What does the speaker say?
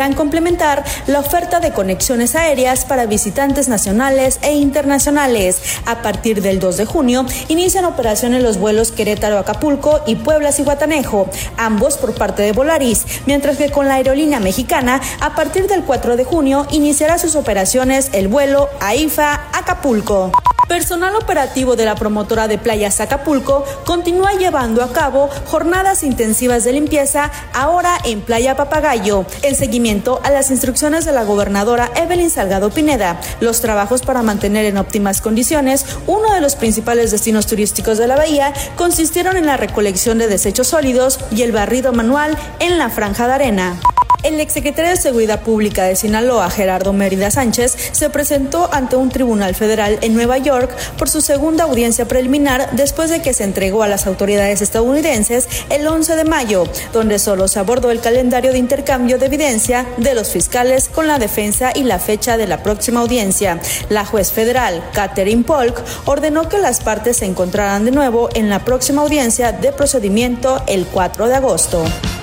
permitirán complementar la oferta de conexiones aéreas para visitantes nacionales e internacionales. A partir del 2 de junio inician operaciones los vuelos Querétaro-Acapulco y Puebla-Zihuatanejo, ambos por parte de Volaris, mientras que con la aerolínea mexicana, a partir del 4 de junio iniciará sus operaciones el vuelo AIFA-Acapulco. Personal operativo de la promotora de playas Acapulco continúa llevando a cabo jornadas intensivas de limpieza ahora en Playa Papagayo, en seguimiento a las instrucciones de la gobernadora Evelyn Salgado Pineda. Los trabajos para mantener en óptimas condiciones uno de los principales destinos turísticos de la bahía consistieron en la recolección de desechos sólidos y el barrido manual en la franja de arena. El exsecretario de Seguridad Pública de Sinaloa, Gerardo Mérida Sánchez, se presentó ante un tribunal federal en Nueva York por su segunda audiencia preliminar después de que se entregó a las autoridades estadounidenses el 11 de mayo, donde solo se abordó el calendario de intercambio de evidencia de los fiscales con la defensa y la fecha de la próxima audiencia. La juez federal, Catherine Polk, ordenó que las partes se encontraran de nuevo en la próxima audiencia de procedimiento el 4 de agosto.